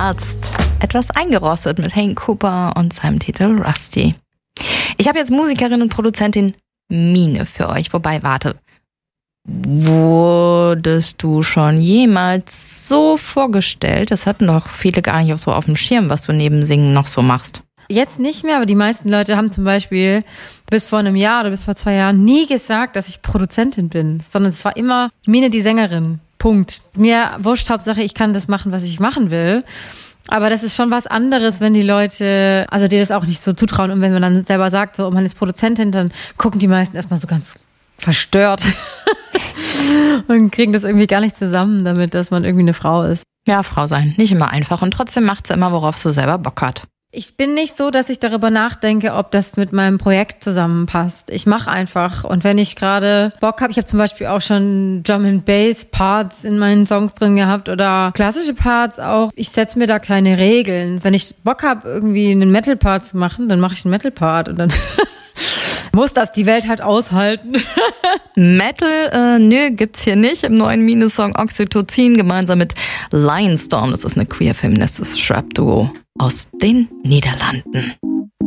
Arzt. Etwas eingerostet mit Hank Cooper und seinem Titel Rusty. Ich habe jetzt Musikerin und Produzentin Mine für euch. Wobei, warte. Wurdest du schon jemals so vorgestellt? Das hatten doch viele gar nicht so auf dem Schirm, was du neben Singen noch so machst. Jetzt nicht mehr, aber die meisten Leute haben zum Beispiel bis vor einem Jahr oder bis vor 2 Jahren nie gesagt, dass ich Produzentin bin, sondern es war immer Mine die Sängerin. Punkt. Mir wurscht, Hauptsache ich kann das machen, was ich machen will. Aber das ist schon was anderes, wenn die Leute, also dir das auch nicht so zutrauen. Und wenn man dann selber sagt, so, man ist Produzentin, dann gucken die meisten erstmal so ganz verstört und kriegen das irgendwie gar nicht zusammen damit, dass man irgendwie eine Frau ist. Ja, Frau sein, nicht immer einfach. Und trotzdem macht sie immer, worauf sie selber Bock hat. Ich bin nicht so, dass ich darüber nachdenke, ob das mit meinem Projekt zusammenpasst. Ich mache einfach. Und wenn ich gerade Bock habe, ich habe zum Beispiel auch schon Drum and Bass Parts in meinen Songs drin gehabt oder klassische Parts auch. Ich setze mir da keine Regeln. Wenn ich Bock habe, irgendwie einen Metal Part zu machen, dann mache ich einen Metal Part und dann muss das die Welt halt aushalten. Metal, nö, gibt's hier nicht. Im neuen Mine-Song Oxytocin gemeinsam mit Lionstorm. Das ist eine queer-feministische Rap-Duo aus den Niederlanden.